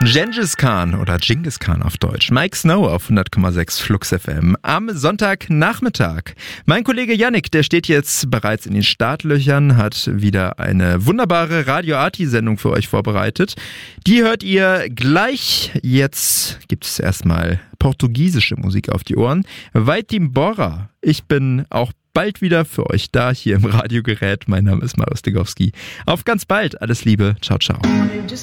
Gengis Khan oder Genghis Khan auf Deutsch. Mike Snow auf 100,6 Flux FM am Sonntagnachmittag. Mein Kollege Yannick, der steht jetzt bereits in den Startlöchern, hat wieder eine wunderbare Radio-Arti-Sendung für euch vorbereitet. Die hört ihr gleich. Jetzt gibt es erstmal portugiesische Musik auf die Ohren. Vai-te embora. Ich bin auch bald wieder für euch da, hier im Radiogerät. Mein Name ist Marius Degowski. Auf ganz bald. Alles Liebe. Ciao, ciao.